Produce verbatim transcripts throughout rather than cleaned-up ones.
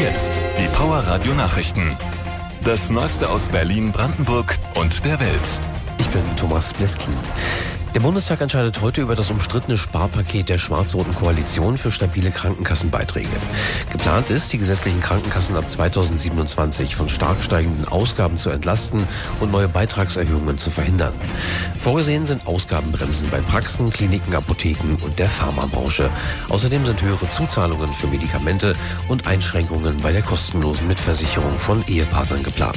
jetzt die Power Radio Nachrichten. Das Neueste aus Berlin, Brandenburg und der Welt. Ich bin Thomas Bleskin. Der Bundestag entscheidet heute über das umstrittene Sparpaket der schwarz-roten Koalition für stabile Krankenkassenbeiträge. Geplant ist, die gesetzlichen Krankenkassen ab zweitausendsiebenundzwanzig von stark steigenden Ausgaben zu entlasten und neue Beitragserhöhungen zu verhindern. Vorgesehen sind Ausgabenbremsen bei Praxen, Kliniken, Apotheken und der Pharmabranche. Außerdem sind höhere Zuzahlungen für Medikamente und Einschränkungen bei der kostenlosen Mitversicherung von Ehepartnern geplant.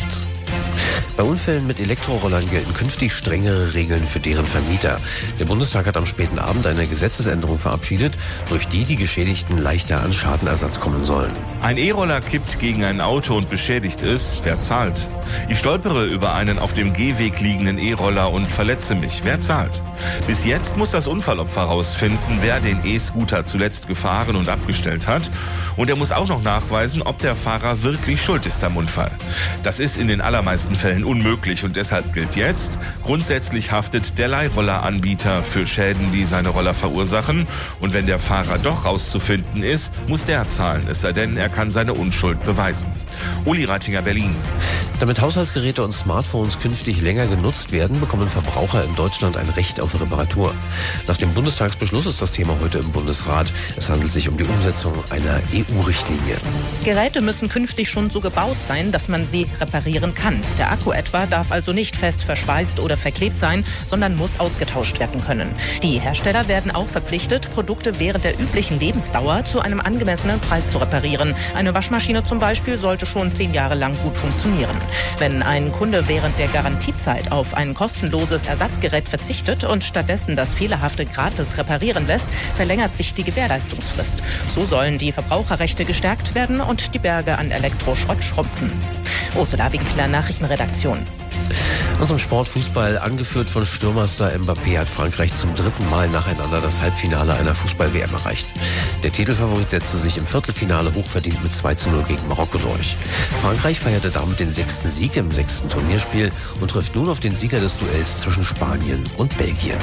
Bei Unfällen mit Elektrorollern gelten künftig strengere Regeln für deren Vermieter. Der Bundestag hat am späten Abend eine Gesetzesänderung verabschiedet, durch die die Geschädigten leichter an Schadenersatz kommen sollen. Ein E-Roller kippt gegen ein Auto und beschädigt es. Wer zahlt? Ich stolpere über einen auf dem Gehweg liegenden E-Roller und verletze mich. Wer zahlt? Bis jetzt muss das Unfallopfer herausfinden, wer den E-Scooter zuletzt gefahren und abgestellt hat. Und er muss auch noch nachweisen, ob der Fahrer wirklich schuld ist am Unfall. Das ist in den allermeisten Fällen unmöglich und deshalb gilt jetzt, grundsätzlich haftet der Leihrolleranbieter für Schäden, die seine Roller verursachen. Und wenn der Fahrer doch rauszufinden ist, muss der zahlen, es sei denn, er kann seine Unschuld beweisen. Uli Reitinger, Berlin. Damit Haushaltsgeräte und Smartphones künftig länger genutzt werden, bekommen Verbraucher in Deutschland ein Recht auf Reparatur. Nach dem Bundestagsbeschluss ist das Thema heute im Bundesrat. Es handelt sich um die Umsetzung einer E U-Richtlinie. Geräte müssen künftig schon so gebaut sein, dass man sie reparieren kann. Der Akku etwa darf also nicht fest verschweißt oder verklebt sein, sondern muss ausgetauscht werden können. Die Hersteller werden auch verpflichtet, Produkte während der üblichen Lebensdauer zu einem angemessenen Preis zu reparieren. Eine Waschmaschine zum Beispiel sollte schon zehn Jahre lang gut funktionieren. Wenn ein Kunde während der Garantiezeit auf ein kostenloses Ersatzgerät verzichtet und stattdessen das Fehlerhafte gratis reparieren lässt, verlängert sich die Gewährleistungsfrist. So sollen die Verbraucherrechte gestärkt werden und die Berge an Elektroschrott schrumpfen. Ursula Winkler, Nachrichtenredaktion. Und zum Sport Fußball, angeführt von Stürmerstar Mbappé, hat Frankreich zum dritten Mal nacheinander das Halbfinale einer Fußball-W M erreicht. Der Titelfavorit setzte sich im Viertelfinale hochverdient mit zwei zu null gegen Marokko durch. Frankreich feierte damit den sechsten Sieg im sechsten Turnierspiel und trifft nun auf den Sieger des Duells zwischen Spanien und Belgien.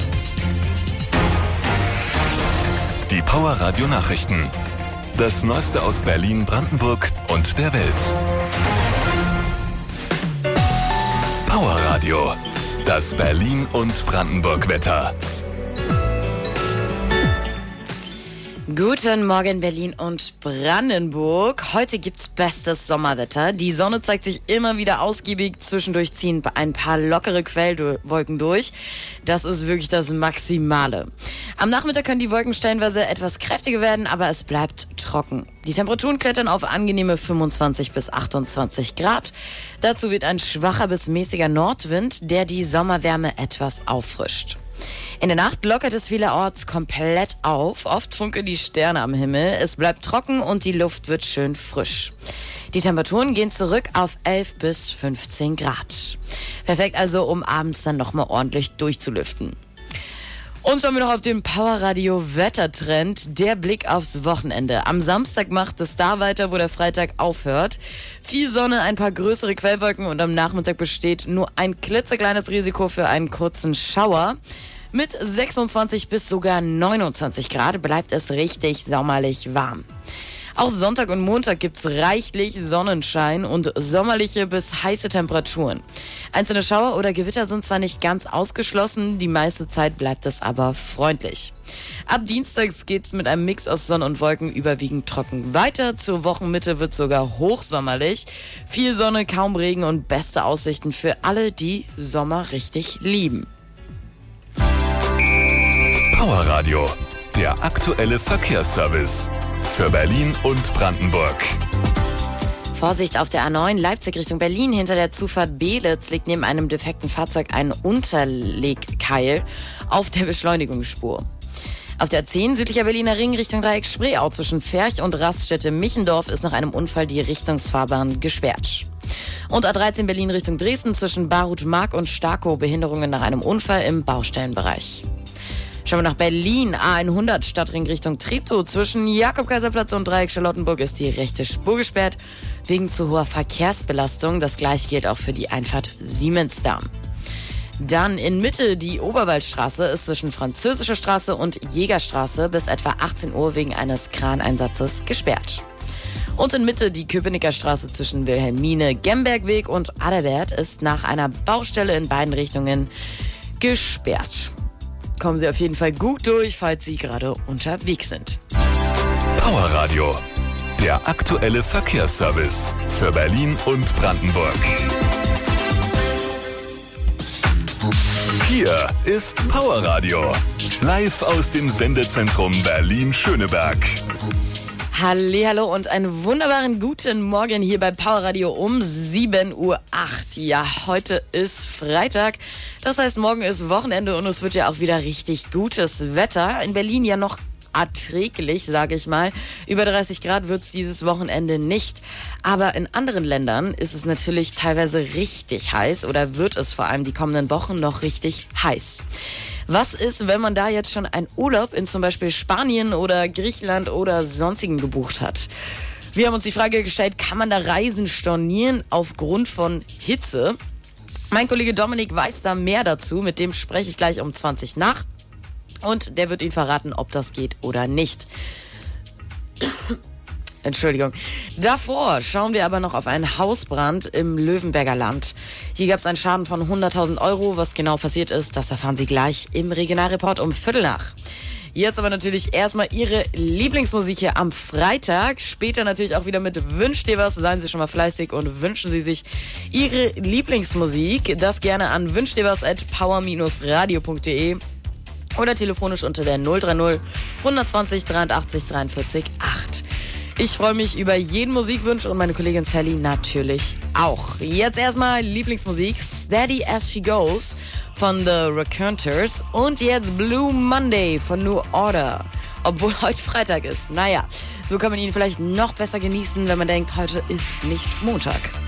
Die Power Radio Nachrichten. Das Neueste aus Berlin, Brandenburg und der Welt. Power Radio. Das Berlin und Brandenburg Wetter. Guten Morgen Berlin und Brandenburg. Heute gibt's bestes Sommerwetter. Die Sonne zeigt sich immer wieder ausgiebig. Zwischendurch ziehen ein paar lockere Quellwolken durch. Das ist wirklich das Maximale. Am Nachmittag können die Wolken stellenweise etwas kräftiger werden, aber es bleibt trocken. Die Temperaturen klettern auf angenehme fünfundzwanzig bis achtundzwanzig Grad. Dazu wird ein schwacher bis mäßiger Nordwind, der die Sommerwärme etwas auffrischt. In der Nacht lockert es vielerorts komplett auf. Oft funkeln die Sterne am Himmel. Es bleibt trocken und die Luft wird schön frisch. Die Temperaturen gehen zurück auf elf bis fünfzehn Grad. Perfekt also, um abends dann nochmal ordentlich durchzulüften. Und schauen wir noch auf den Powerradio-Wettertrend. Der Blick aufs Wochenende. Am Samstag macht es da weiter, wo der Freitag aufhört. Viel Sonne, ein paar größere Quellwolken und am Nachmittag besteht nur ein klitzekleines Risiko für einen kurzen Schauer. Mit sechsundzwanzig bis sogar neunundzwanzig Grad bleibt es richtig sommerlich warm. Auch Sonntag und Montag gibt's reichlich Sonnenschein und sommerliche bis heiße Temperaturen. Einzelne Schauer oder Gewitter sind zwar nicht ganz ausgeschlossen, die meiste Zeit bleibt es aber freundlich. Ab Dienstags geht's mit einem Mix aus Sonne und Wolken überwiegend trocken weiter. Zur Wochenmitte wird sogar hochsommerlich. Viel Sonne, kaum Regen und beste Aussichten für alle, die Sommer richtig lieben. Power Radio, der aktuelle Verkehrsservice für Berlin und Brandenburg. Vorsicht auf der A neun Leipzig Richtung Berlin. Hinter der Zufahrt Beelitz liegt neben einem defekten Fahrzeug ein Unterlegkeil auf der Beschleunigungsspur. Auf der A zehn südlicher Berliner Ring Richtung Dreieck Spreeau zwischen Ferch und Raststätte Michendorf ist nach einem Unfall die Richtungsfahrbahn gesperrt. Und A dreizehn Berlin Richtung Dresden zwischen Barut-Mark und Starkow Behinderungen nach einem Unfall im Baustellenbereich. Schauen wir nach Berlin, A hundert Stadtring Richtung Treptow. Zwischen Jakob-Kaiser-Platz und Dreieck Charlottenburg ist die rechte Spur gesperrt, wegen zu hoher Verkehrsbelastung. Das gleiche gilt auch für die Einfahrt Siemensdamm. Dann in Mitte die Oberwaldstraße ist zwischen Französischer Straße und Jägerstraße bis etwa achtzehn Uhr wegen eines Kraneinsatzes gesperrt. Und in Mitte die Köpenicker Straße zwischen Wilhelmine, Gembergweg und Adalbert ist nach einer Baustelle in beiden Richtungen gesperrt. Kommen Sie auf jeden Fall gut durch, falls Sie gerade unterwegs sind. Power Radio, der aktuelle Verkehrsservice für Berlin und Brandenburg. Hier ist Power Radio, live aus dem Sendezentrum Berlin-Schöneberg. Hallihallo und einen wunderbaren guten Morgen hier bei Power Radio um sieben Uhr acht. Ja, heute ist Freitag, das heißt morgen ist Wochenende und es wird ja auch wieder richtig gutes Wetter. In Berlin ja noch erträglich, sage ich mal. Über dreißig Grad wird es dieses Wochenende nicht. Aber in anderen Ländern ist es natürlich teilweise richtig heiß oder wird es vor allem die kommenden Wochen noch richtig heiß. Was ist, wenn man da jetzt schon einen Urlaub in zum Beispiel Spanien oder Griechenland oder sonstigen gebucht hat? Wir haben uns die Frage gestellt, kann man da Reisen stornieren aufgrund von Hitze? Mein Kollege Dominik weiß da mehr dazu, mit dem spreche ich gleich um zwanzig nach. Und der wird Ihnen verraten, ob das geht oder nicht. Entschuldigung. Davor schauen wir aber noch auf einen Hausbrand im Löwenberger Land. Hier gab es einen Schaden von hunderttausend Euro. Was genau passiert ist, das erfahren Sie gleich im Regionalreport um Viertel nach. Jetzt aber natürlich erstmal Ihre Lieblingsmusik hier am Freitag. Später natürlich auch wieder mit Wünsch dir was. Seien Sie schon mal fleißig und wünschen Sie sich Ihre Lieblingsmusik. Das gerne an wünsch dir was at power radio punkt de oder telefonisch unter der null drei null, hundertzwanzig, dreiundachtzig, dreiundvierzig, acht. Ich freue mich über jeden Musikwunsch und meine Kollegin Sally natürlich auch. Jetzt erstmal Lieblingsmusik, Steady as She Goes von The Raconteurs und jetzt Blue Monday von New Order. Obwohl heute Freitag ist. Naja, so kann man ihn vielleicht noch besser genießen, wenn man denkt, heute ist nicht Montag.